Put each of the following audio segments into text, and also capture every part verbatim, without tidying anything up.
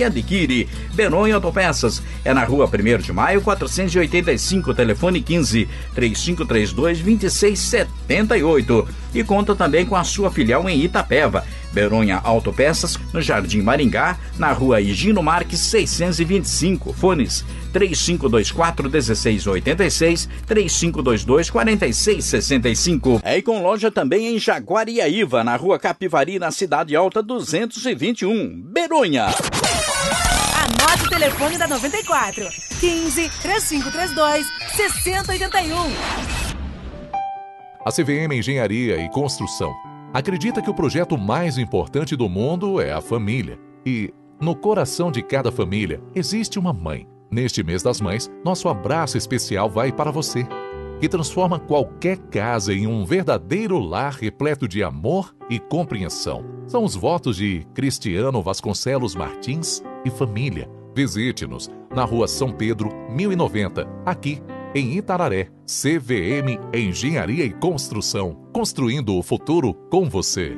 que adquire. Beronha Autopeças é na rua primeiro de maio, quatrocentos e oitenta e cinco, telefone quinze, três cinco três dois, dois seis sete oito. E conta também com a sua filial em Itapeva. Beronha Autopeças, no Jardim Maringá, na rua Higino Marques seiscentos e vinte e cinco. Fones três cinco dois quatro, um seis oito seis, três cinco dois dois, quatro seis seis cinco. É, e com loja também em Jaguariaíva, na rua Capivari, na Cidade Alta duzentos e vinte e um. Beronha. Anote o telefone da noventa e quatro, quinze, três cinco três dois, seis zero oito um. A C V M Engenharia e Construção acredita que o projeto mais importante do mundo é a família. E no coração de cada família existe uma mãe. Neste mês das mães, nosso abraço especial vai para você, que transforma qualquer casa em um verdadeiro lar repleto de amor e compreensão. São os votos de Cristiano Vasconcelos Martins e família. Visite-nos na rua São Pedro, mil e noventa, aqui em Itararé. C V M Engenharia e Construção, construindo o futuro com você.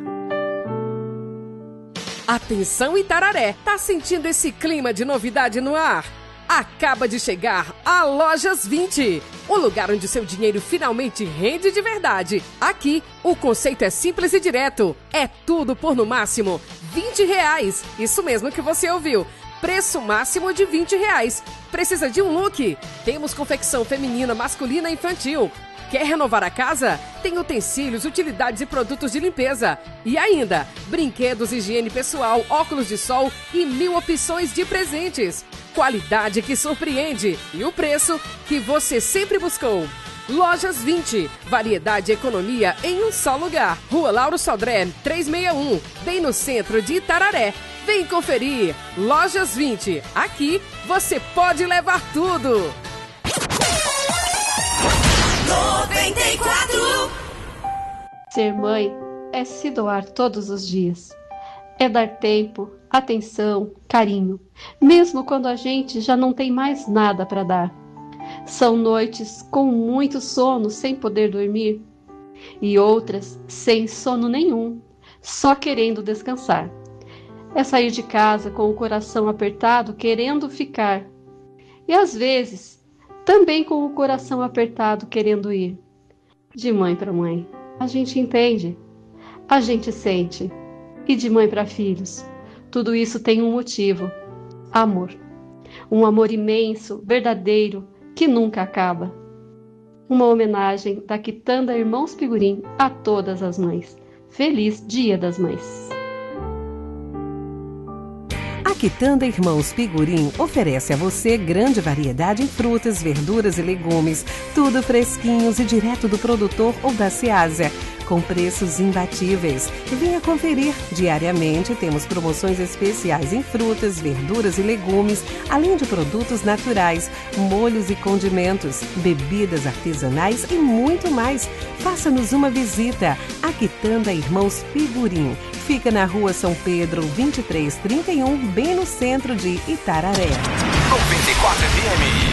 Atenção Itararé, tá sentindo esse clima de novidade no ar? Acaba de chegar a Lojas vinte, o lugar onde seu dinheiro finalmente rende de verdade. Aqui, o conceito é simples e direto. É tudo por no máximo vinte reais. Isso mesmo que você ouviu. Preço máximo de vinte reais. Precisa de um look? Temos confecção feminina, masculina e infantil. Quer renovar a casa? Tem utensílios, utilidades e produtos de limpeza. E ainda, brinquedos, higiene pessoal, óculos de sol e mil opções de presentes. Qualidade que surpreende e o preço que você sempre buscou. Lojas vinte, variedade e economia em um só lugar. Rua Lauro Sodré, trezentos e sessenta e um, bem no centro de Itararé. Vem conferir. Lojas vinte, aqui você pode levar tudo. noventa e quatro. Ser mãe é se doar todos os dias. É dar tempo, atenção, carinho, mesmo quando a gente já não tem mais nada para dar. São noites com muito sono sem poder dormir e outras sem sono nenhum, só querendo descansar. É sair de casa com o coração apertado querendo ficar e às vezes também com o coração apertado querendo ir. De mãe para mãe, a gente entende, a gente sente. E de mãe para filhos, tudo isso tem um motivo: amor. Um amor imenso, verdadeiro, que nunca acaba. Uma homenagem da Quitanda Irmãos Pigurim a todas as mães. Feliz Dia das Mães. A Quitanda Irmãos Pigurim oferece a você grande variedade em frutas, verduras e legumes, tudo fresquinhos e direto do produtor ou da Ceasa, com preços imbatíveis. Venha conferir. Diariamente temos promoções especiais em frutas, verduras e legumes, além de produtos naturais, molhos e condimentos, bebidas artesanais e muito mais. Faça-nos uma visita. A Quitanda Irmãos Pigurim fica na rua São Pedro, vinte e três trinta e um, bem no centro de Itararé. noventa e quatro F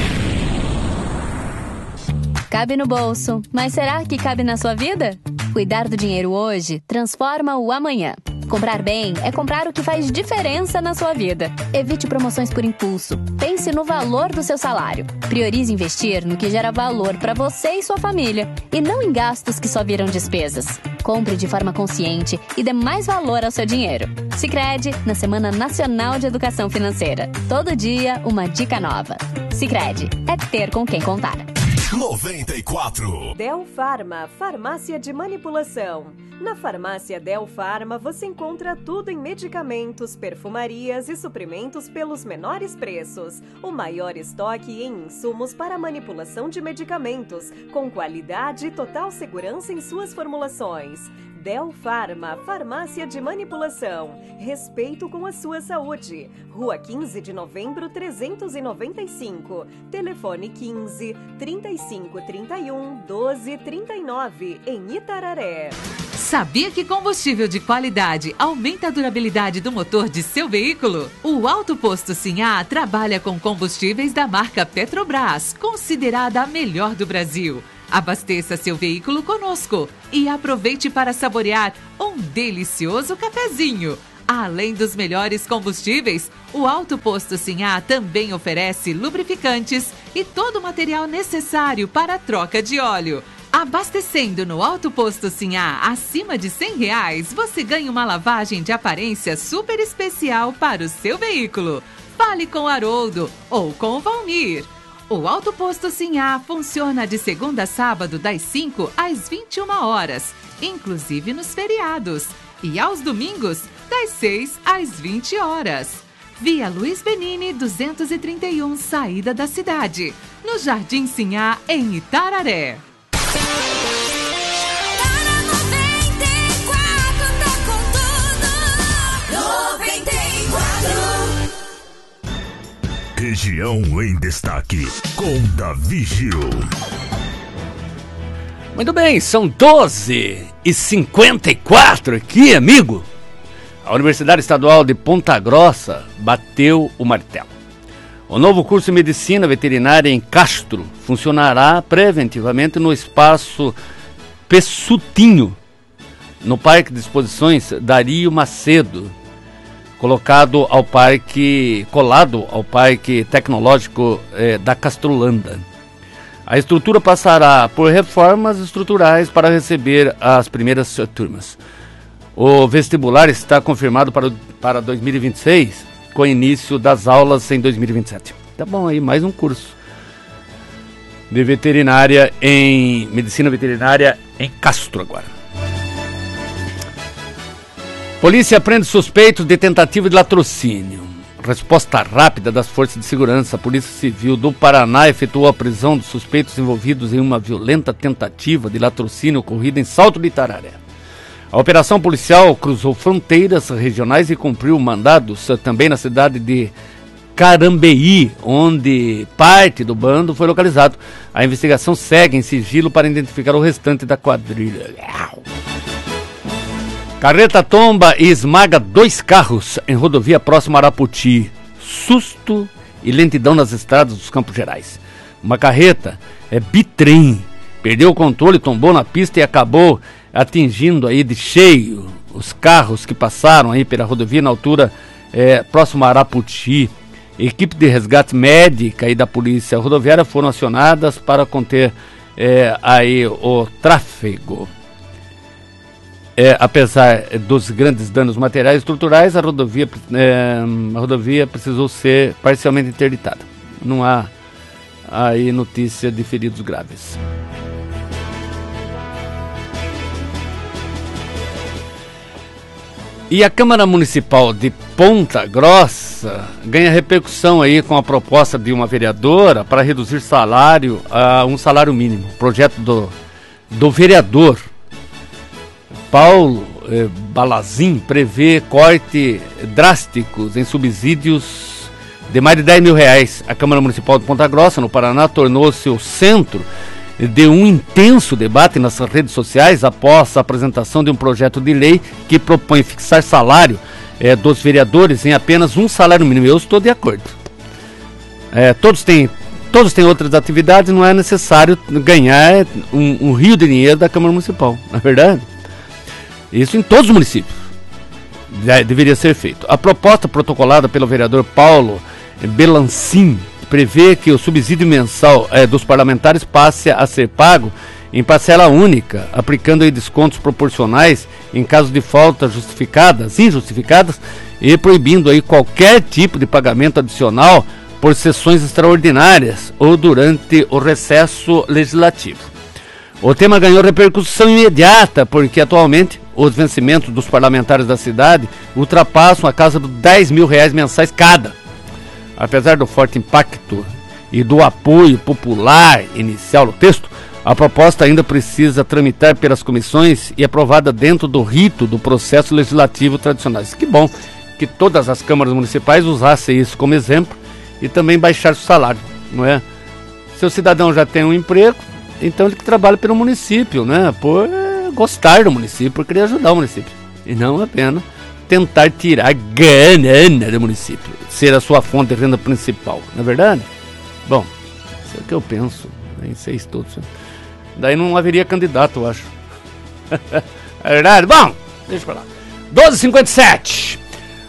M. Cabe no bolso, mas será que cabe na sua vida? Cuidar do dinheiro hoje transforma o amanhã. Comprar bem é comprar o que faz diferença na sua vida. Evite promoções por impulso. Pense no valor do seu salário. Priorize investir no que gera valor para você e sua família, e não em gastos que só viram despesas. Compre de forma consciente e dê mais valor ao seu dinheiro. Sicredi, na Semana Nacional de Educação Financeira. Todo dia, uma dica nova. Sicredi, é ter com quem contar. noventa e quatro. Delfarma, farmácia de manipulação. Na farmácia Delfarma você encontra tudo em medicamentos, perfumarias e suprimentos pelos menores preços. O maior estoque em insumos para manipulação de medicamentos, com qualidade e total segurança em suas formulações. Delfarma, farmácia de manipulação. Respeito com a sua saúde. Rua quinze de novembro, trezentos e noventa e cinco. Telefone quinze, trinta e cinco, trinta e um, doze, trinta e nove, em Itararé. Sabia que combustível de qualidade aumenta a durabilidade do motor de seu veículo? O Alto Posto Sinhá trabalha com combustíveis da marca Petrobras, considerada a melhor do Brasil. Abasteça seu veículo conosco e aproveite para saborear um delicioso cafezinho. Além dos melhores combustíveis, o Alto Posto Sinhá também oferece lubrificantes e todo o material necessário para a troca de óleo. Abastecendo no Alto Posto Sinhá acima de cem reais, você ganha uma lavagem de aparência super especial para o seu veículo. Fale com o Haroldo ou com o Valmir. O Alto Posto Sinhá funciona de segunda a sábado das cinco às vinte e uma horas, inclusive nos feriados. E aos domingos, das seis às vinte horas. Via Luiz Benini duzentos e trinta e um, saída da cidade. No Jardim Sinhá, em Itararé. Região em destaque, com Davi Gil. Muito bem, são doze e cinquenta e quatro aqui, amigo. A Universidade Estadual de Ponta Grossa bateu o martelo. O novo curso de Medicina Veterinária em Castro funcionará preventivamente no espaço Pessutinho, no Parque de Exposições Dario Macedo, colocado ao parque, colado ao Parque Tecnológico eh, da Castrolanda. A estrutura passará por reformas estruturais para receber as primeiras turmas. O vestibular está confirmado para, para dois mil e vinte e seis, com início das aulas em dois mil e vinte e sete. Tá bom aí, mais um curso de veterinária em medicina veterinária em Castro agora. Polícia prende suspeitos de tentativa de latrocínio. Resposta rápida das forças de segurança. A Polícia Civil do Paraná efetuou a prisão dos suspeitos envolvidos em uma violenta tentativa de latrocínio ocorrida em Salto de Itararé. A operação policial cruzou fronteiras regionais e cumpriu mandados também na cidade de Carambeí, onde parte do bando foi localizado. A investigação segue em sigilo para identificar o restante da quadrilha. Carreta tomba e esmaga dois carros em rodovia próxima a Araputi. Susto e lentidão nas estradas dos Campos Gerais. Uma carreta é bitrem, perdeu o controle, tombou na pista e acabou atingindo aí de cheio os carros que passaram aí pela rodovia na altura é, próxima a Araputi. Equipe de resgate médica e da polícia rodoviária foram acionadas para conter é, aí o tráfego. É, apesar dos grandes danos materiais e estruturais, a rodovia, é, a rodovia precisou ser parcialmente interditada. Não há aí notícia de feridos graves. E a Câmara Municipal de Ponta Grossa ganha repercussão aí com a proposta de uma vereadora para reduzir salário a um salário mínimo. O projeto do, do vereador Paulo eh, Balazim prevê corte drásticos em subsídios de mais de dez mil reais. A Câmara Municipal de Ponta Grossa, no Paraná, tornou-se o centro de um intenso debate nas redes sociais após a apresentação de um projeto de lei que propõe fixar salário eh, dos vereadores em apenas um salário mínimo. Eu estou de acordo. Eh, todos têm, todos têm outras atividades, não é necessário ganhar um, um rio de dinheiro da Câmara Municipal, não é verdade? Isso em todos os municípios deveria ser feito. A proposta protocolada pelo vereador Paulo Belancin prevê que o subsídio mensal eh, dos parlamentares passe a ser pago em parcela única, aplicando aí descontos proporcionais em caso de faltas justificadas, injustificadas, e proibindo aí qualquer tipo de pagamento adicional por sessões extraordinárias ou durante o recesso legislativo. O tema ganhou repercussão imediata, porque atualmente os vencimentos dos parlamentares da cidade ultrapassam a casa dos dez mil reais mensais cada. Apesar do forte impacto e do apoio popular inicial no texto, a proposta ainda precisa tramitar pelas comissões e aprovada dentro do rito do processo legislativo tradicional. Que bom que todas as câmaras municipais usassem isso como exemplo e também baixassem o salário, não é? Se o cidadão já tem um emprego, então ele que trabalha pelo município, né? Por gostar do município, por querer ajudar o município. E não apenas tentar tirar grana do município, ser a sua fonte de renda principal, não é verdade? Bom, isso é o que eu penso, nem sei se todos. Daí não haveria candidato, eu acho. É verdade? Bom, deixa pra lá. doze e cinquenta e sete.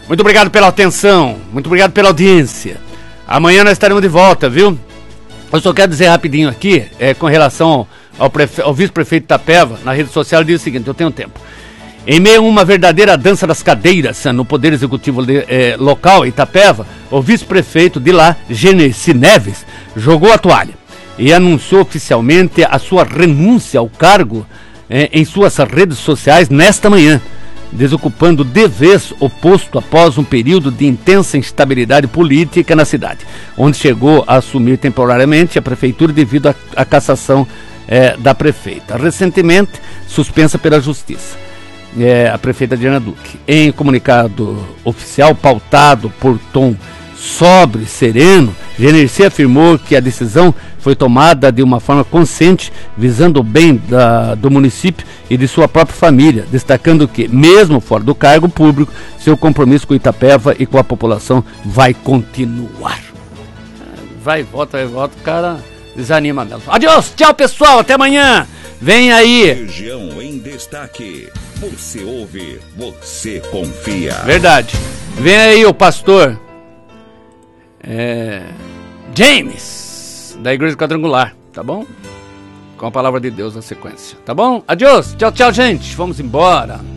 Muito obrigado pela atenção, muito obrigado pela audiência. Amanhã nós estaremos de volta, viu? Eu só quero dizer rapidinho aqui, é, com relação ao, prefe... ao vice-prefeito Itapeva, na rede social, ele diz o seguinte, eu tenho tempo. Em meio a uma verdadeira dança das cadeiras no Poder Executivo de, eh, local, Itapeva, o vice-prefeito de lá, Genesi Neves, jogou a toalha e anunciou oficialmente a sua renúncia ao cargo eh, em suas redes sociais nesta manhã, desocupando de vez o posto após um período de intensa instabilidade política na cidade, onde chegou a assumir temporariamente a prefeitura devido à cassação eh, da prefeita, recentemente suspensa pela Justiça. É, a prefeita Diana Duque. Em comunicado oficial pautado por tom sóbrio e sereno, Genesi afirmou que a decisão foi tomada de uma forma consciente, visando o bem da, do município e de sua própria família, destacando que, mesmo fora do cargo público, seu compromisso com Itapeva e com a população vai continuar. Vai e volta, vai e volta, o cara desanima mesmo. Adeus, tchau pessoal, até amanhã. Vem aí. Região em destaque. Você ouve, você confia. Verdade. Vem aí o pastor é, James, da Igreja Quadrangular, tá bom? Com a palavra de Deus na sequência, tá bom? Adeus, tchau, tchau, gente. Vamos embora.